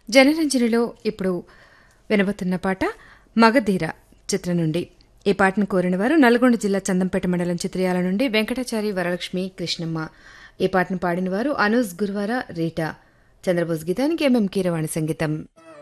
జనరంజనిలో ఇప్పుడు వినబోతున్న పాట మగధీర చిత్రం నుండి. ఈ పాటను కోరిన వారు నల్గొండ జిల్లా చందంపేట మండలం చిత్రయాల నుండి వెంకటాచారి వరలక్ష్మి కృష్ణమ్మ. ఈ పాటను పాడిన వారు అనూజ్ గురువార రీటా. చంద్రబోస్ గీతానికి ఎంఎం కీరవాణి సంగీతం.